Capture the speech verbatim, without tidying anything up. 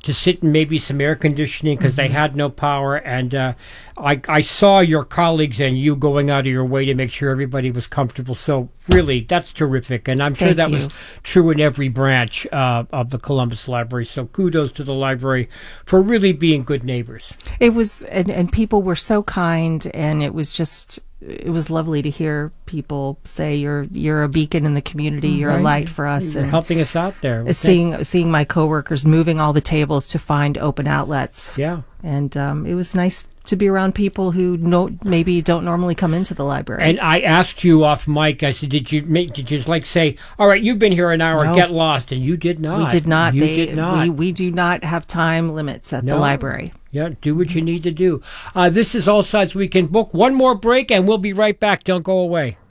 to sit in maybe some air conditioning because mm-hmm. they had no power. And uh, I, I saw your colleagues and you going out of your way to make sure everybody was comfortable. So really, that's terrific. And I'm sure Thank that you. was true in every branch uh, of the Columbus Library. So kudos to the library for really being good neighbors. It was, and, and people were so kind, and it was just, it was lovely to hear people say you're you're a beacon in the community, you're right. a light for us, you're and helping us out there. Seeing seeing my coworkers moving all the tables to find open outlets. Yeah, and um, it was nice to be around people who no, maybe don't normally come into the library. And I asked you off mic, I said, did you make, did you like say, all right, you've been here an hour, no. get lost? And you did not. We did not. You they, did not. We, we do not have time limits at no. the library. Yeah, do what you need to do. Uh, this is All Sides Weekend Book. One more break, and we'll be right back. Don't go away.